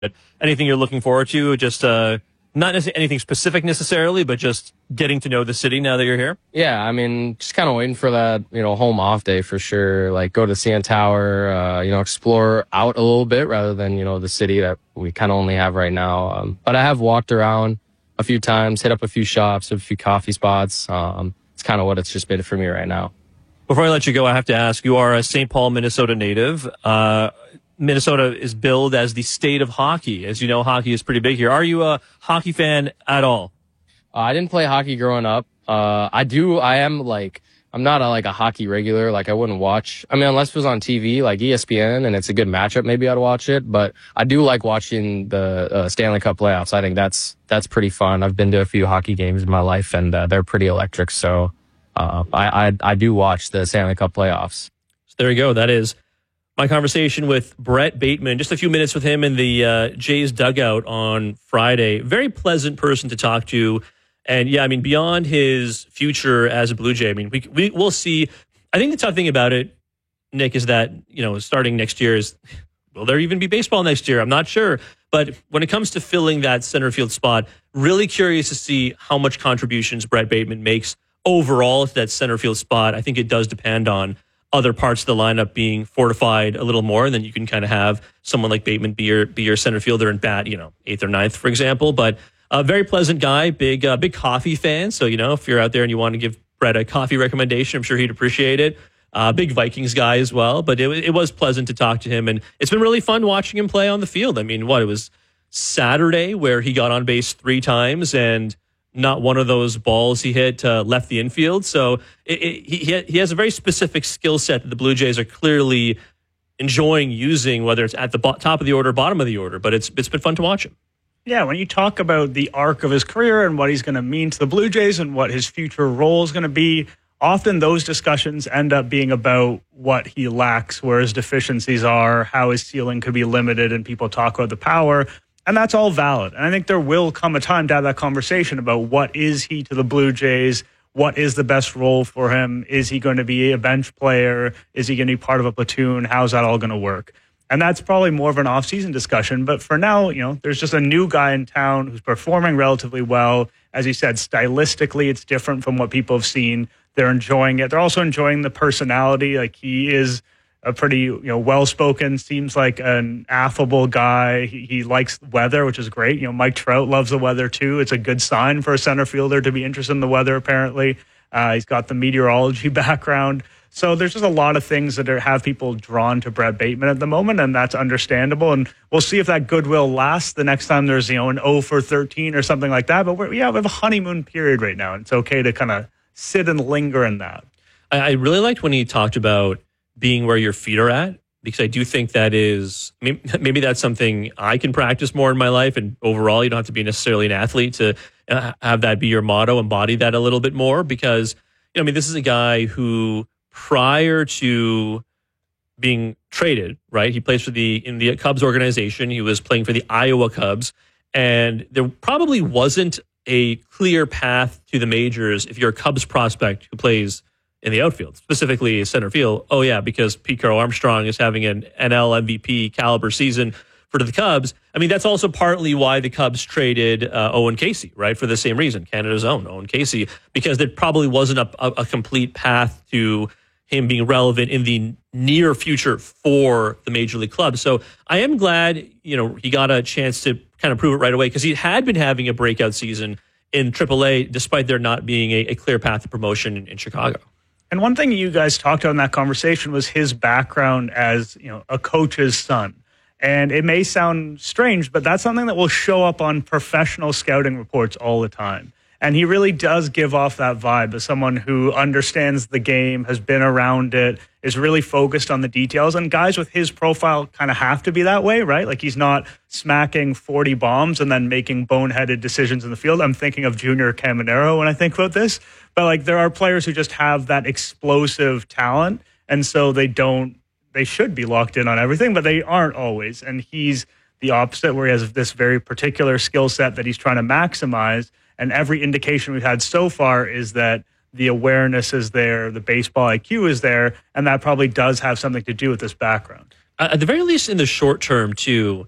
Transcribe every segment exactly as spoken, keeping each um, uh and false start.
Anything you're looking forward to? Just uh, not necessarily anything specific necessarily, but just getting to know the city now that you're here? Yeah, I mean, just kind of waiting for that, you know, home off day for sure. Like go to C N Tower, uh, you know, explore out a little bit rather than, you know, the city that we kind of only have right now. Um, but I have walked around a few times, hit up a few shops, a few coffee spots. Um, it's kind of what it's just been for me right now. Before I let you go, I have to ask, you are a Saint Paul, Minnesota native. Uh, Minnesota is billed as the state of hockey. As you know, hockey is pretty big here. Are you a hockey fan at all? Uh, I didn't play hockey growing up. Uh, I do, I am like, I'm not a, like a hockey regular. Like I wouldn't watch, I mean, unless it was on T V, like E S P N and it's a good matchup, maybe I'd watch it. But I do like watching the uh, Stanley Cup playoffs. I think that's, that's pretty fun. I've been to a few hockey games in my life and uh, they're pretty electric. So uh, I, I, I do watch the Stanley Cup playoffs. So there you go. That is my conversation with Brett Bateman. Just a few minutes with him in the uh, Jays dugout on Friday. Very pleasant person to talk to. And yeah, I mean, beyond his future as a Blue Jay, I mean, we, we, we'll see. I think the tough thing about it, Nick, is that, you know, starting next year is, will there even be baseball next year? I'm not sure. But when it comes to filling that center field spot, really curious to see how much contributions Brett Bateman makes overall to that center field spot. I think it does depend on other parts of the lineup being fortified a little more, and then you can kind of have someone like Bateman be your be your center fielder and bat, you know, eighth or ninth, for example. But a very pleasant guy, big uh, big coffee fan. So, you know, if you're out there and you want to give Brett a coffee recommendation, I'm sure he'd appreciate it. Uh, big Vikings guy as well. But it, it was pleasant to talk to him, and it's been really fun watching him play on the field. I mean, what, it was Saturday where he got on base three times and not one of those balls he hit uh, left the infield. So it, it, he he has a very specific skill set that the Blue Jays are clearly enjoying using, whether it's at the bo- top of the order, bottom of the order. But it's it's been fun to watch him. Yeah, when you talk about the arc of his career and what he's going to mean to the Blue Jays and what his future role is going to be, often those discussions end up being about what he lacks, where his deficiencies are, how his ceiling could be limited, and people talk about the power. And that's all valid. And I think there will come a time to have that conversation about what is he to the Blue Jays? What is the best role for him? Is he going to be a bench player? Is he going to be part of a platoon? How's that all going to work? And that's probably more of an off-season discussion. But for now, you know, there's just a new guy in town who's performing relatively well. As you said, stylistically, it's different from what people have seen. They're enjoying it. They're also enjoying the personality. Like, he is a pretty, you know, well-spoken, seems like an affable guy. He, he likes weather, which is great. You know, Mike Trout loves the weather too. It's a good sign for a center fielder to be interested in the weather, apparently. Uh, he's got the meteorology background. So there's just a lot of things that are, have people drawn to Brett Bateman at the moment, and that's understandable. And we'll see if that goodwill lasts the next time there's, you know, an oh for thirteen or something like that. But we're, yeah, we have a honeymoon period right now, and it's okay to kind of sit and linger in that. I, I really liked when he talked about being where your feet are at, because I do think that is, maybe, maybe that's something I can practice more in my life. And overall, you don't have to be necessarily an athlete to uh, have that be your motto, embody that a little bit more. Because, you know, I mean, this is a guy who, prior to being traded, right, he plays for the, in the Cubs organization. He was playing for the Iowa Cubs. And there probably wasn't a clear path to the majors if you're a Cubs prospect who plays in the outfield, specifically center field. Oh, yeah, because Pete Carroll Armstrong is having an N L M V P caliber season for the Cubs. I mean, that's also partly why the Cubs traded uh, Owen Casey, right, for the same reason, Canada's own Owen Casey, because there probably wasn't a, a, a complete path to him being relevant in the near future for the major league club. So I am glad, you know, he got a chance to kind of prove it right away, because he had been having a breakout season in triple A, despite there not being a, a clear path to promotion in, in Chicago. And one thing you guys talked about in that conversation was his background as, you know, a coach's son. And it may sound strange, but that's something that will show up on professional scouting reports all the time. And he really does give off that vibe as someone who understands the game, has been around it, is really focused on the details. And guys with his profile kind of have to be that way, right? Like, he's not smacking forty bombs and then making boneheaded decisions in the field. I'm thinking of Junior Caminero when I think about this. But, like, there are players who just have that explosive talent. And so they don't, they should be locked in on everything, but they aren't always. And he's the opposite, where he has this very particular skill set that he's trying to maximize. And every indication we've had so far is that the awareness is there, the baseball I Q is there, and that probably does have something to do with this background. Uh, at the very least, in the short term, too,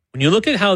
When you look at how